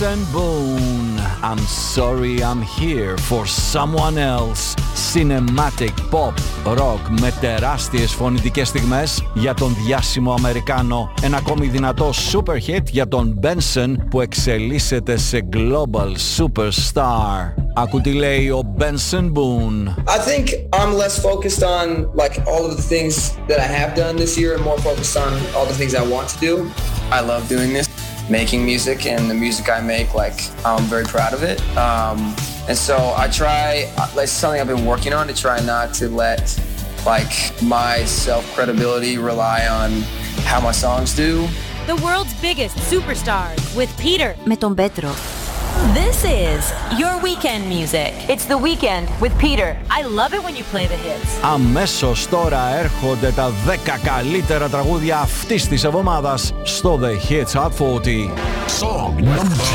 Benson Boone. I'm sorry I'm here for someone else. Cinematic pop rock με τεράστιες φωνητικές στιγμές για τον διάσημο Αμερικάνο. Ένα ακόμη δυνατό super hit για τον Benson που εξελίσσεται σε global superstar. Ακού τι λέει ο Benson Boone. I think I'm less focused on like all of the things that I have done this year and more focused on all the things I want to do. I love doing this, making music, and the music I make, like I'm very proud of it. And so I try, like something I've been working on, to try not to let like my self-credibility rely on how my songs do. The world's biggest superstars with Peter. Με τον Πέτρο. This is your weekend music. It's the weekend with Peter. I love it when you play the hits. Αμέσως τώρα έρχονται τα 10 καλύτερα τραγούδια αυτής της εβδομάδας στο The Hits Hot 40. Song number